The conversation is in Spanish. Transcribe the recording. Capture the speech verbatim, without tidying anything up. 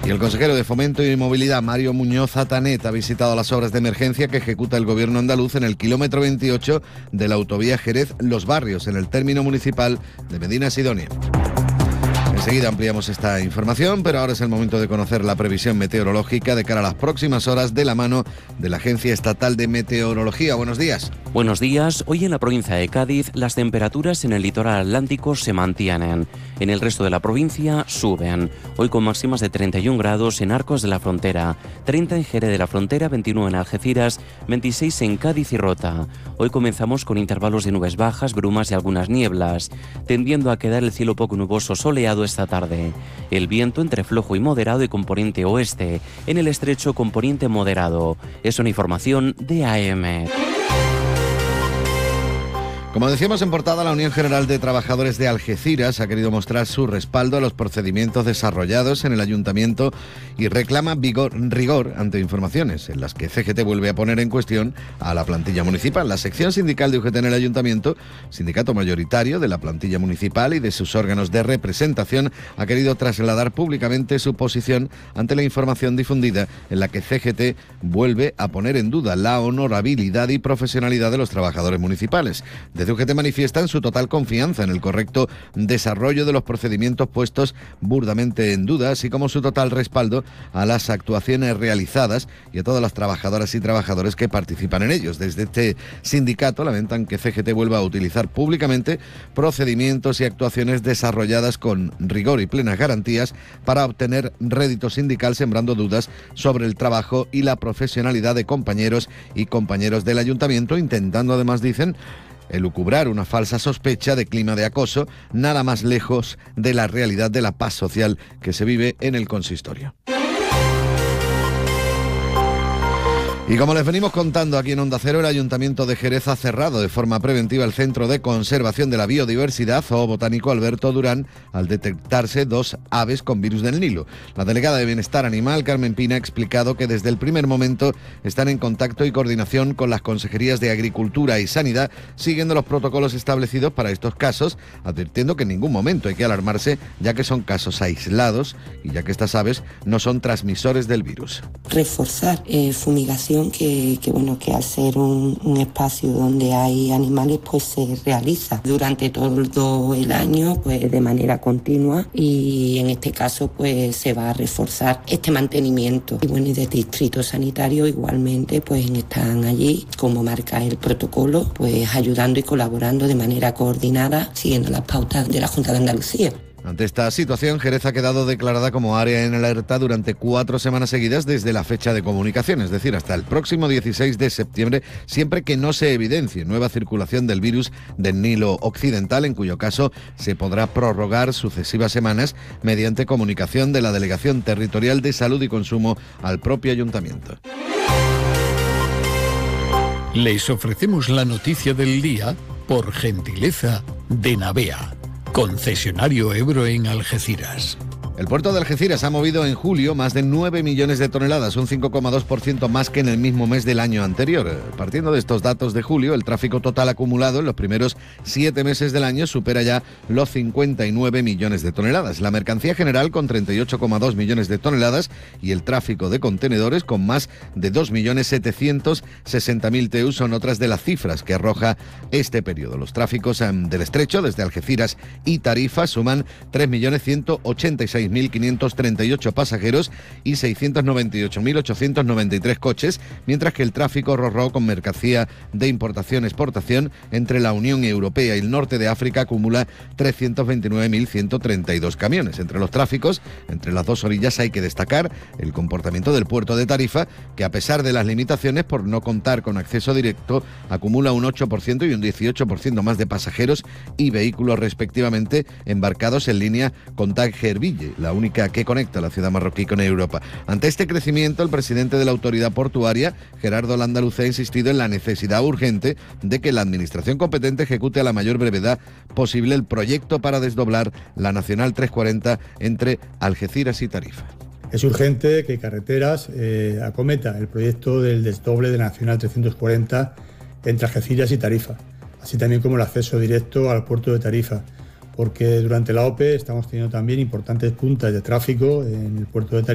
Y el consejero de Fomento y Movilidad, Mario Muñoz Atanet, ha visitado las obras de emergencia que ejecuta el gobierno andaluz en el kilómetro veintiocho de la autovía Jerez-Los Barrios, en el término municipal de Medina Sidonia. Enseguida ampliamos esta información, pero ahora es el momento de conocer la previsión meteorológica de cara a las próximas horas de la mano de la Agencia Estatal de Meteorología. Buenos días. Buenos días. Hoy en la provincia de Cádiz las temperaturas en el litoral atlántico se mantienen. En el resto de la provincia suben. Hoy con máximas de treinta y un grados en Arcos de la Frontera, treinta en Jerez de la Frontera, veintinueve en Algeciras, veintiséis en Cádiz y Rota. Hoy comenzamos con intervalos de nubes bajas, brumas y algunas nieblas, tendiendo a quedar el cielo poco nuboso soleado esta tarde. El viento entre flojo y moderado y componente oeste, en el estrecho componente moderado. Es una información de A M. Como decíamos en portada, la Unión General de Trabajadores de Algeciras ha querido mostrar su respaldo a los procedimientos desarrollados en el ayuntamiento y reclama vigor, rigor ante informaciones en las que C G T vuelve a poner en cuestión a la plantilla municipal. La sección sindical de U G T en el ayuntamiento, sindicato mayoritario de la plantilla municipal y de sus órganos de representación, ha querido trasladar públicamente su posición ante la información difundida en la que C G T vuelve a poner en duda la honorabilidad y profesionalidad de los trabajadores municipales. Desde U G T manifiestan su total confianza en el correcto desarrollo de los procedimientos puestos burdamente en duda, así como su total respaldo a las actuaciones realizadas y a todas las trabajadoras y trabajadores que participan en ellos. Desde este sindicato lamentan que C G T vuelva a utilizar públicamente procedimientos y actuaciones desarrolladas con rigor y plenas garantías para obtener rédito sindical, sembrando dudas sobre el trabajo y la profesionalidad de compañeros y compañeros del ayuntamiento, intentando además, dicen, elucubrar una falsa sospecha de clima de acoso, nada más lejos de la realidad de la paz social que se vive en el consistorio. Y como les venimos contando aquí en Onda Cero, el Ayuntamiento de Jerez ha cerrado de forma preventiva el Centro de Conservación de la Biodiversidad Zoo Botánico Alberto Durán al detectarse dos aves con virus del Nilo. La delegada de Bienestar Animal, Carmen Pina, ha explicado que desde el primer momento están en contacto y coordinación con las consejerías de Agricultura y Sanidad, siguiendo los protocolos establecidos para estos casos, advirtiendo que en ningún momento hay que alarmarse, ya que son casos aislados y ya que estas aves no son transmisores del virus. Reforzar eh, fumigación Que, que bueno que al ser un, un espacio donde hay animales pues se realiza durante todo el año pues de manera continua, y en este caso pues se va a reforzar este mantenimiento. Y bueno, y de distrito sanitario igualmente pues están allí, como marca el protocolo, pues ayudando y colaborando de manera coordinada siguiendo las pautas de la Junta de Andalucía. Ante esta situación, Jerez ha quedado declarada como área en alerta durante cuatro semanas seguidas desde la fecha de comunicación, es decir, hasta el próximo dieciséis de septiembre, siempre que no se evidencie nueva circulación del virus del Nilo Occidental, en cuyo caso se podrá prorrogar sucesivas semanas mediante comunicación de la Delegación Territorial de Salud y Consumo al propio ayuntamiento. Les ofrecemos la noticia del día por gentileza de Navea, concesionario Ebro en Algeciras. El puerto de Algeciras ha movido en julio más de nueve millones de toneladas, un cinco coma dos por ciento más que en el mismo mes del año anterior. Partiendo de estos datos de julio, el tráfico total acumulado en los primeros siete meses del año supera ya los cincuenta y nueve millones de toneladas. La mercancía general con treinta y ocho coma dos millones de toneladas y el tráfico de contenedores con más de dos millones setecientos sesenta mil T E U son otras de las cifras que arroja este periodo. Los tráficos del estrecho desde Algeciras y Tarifa suman tres millones ciento ochenta y seis mil quinientos treinta y ocho pasajeros y seiscientos noventa y ocho mil ochocientos noventa y tres coches, mientras que el tráfico ro-ro con mercancía de importación-exportación entre la Unión Europea y el norte de África acumula trescientos veintinueve mil ciento treinta y dos camiones. Entre los tráficos, entre las dos orillas, hay que destacar el comportamiento del puerto de Tarifa, que a pesar de las limitaciones por no contar con acceso directo, acumula un ocho por ciento y un dieciocho por ciento más de pasajeros y vehículos respectivamente embarcados en línea con Tánger-Ville, la única que conecta la ciudad marroquí con Europa. Ante este crecimiento, el presidente de la autoridad portuaria, Gerardo Landaluce, ha insistido en la necesidad urgente de que la administración competente ejecute a la mayor brevedad posible el proyecto para desdoblar la Nacional trescientos cuarenta entre Algeciras y Tarifa. Es urgente que Carreteras eh, acometa el proyecto del desdoble de la Nacional trescientos cuarenta entre Algeciras y Tarifa, así también como el acceso directo al puerto de Tarifa, porque durante la O P E estamos teniendo también importantes puntas de tráfico en el puerto de Tarifa.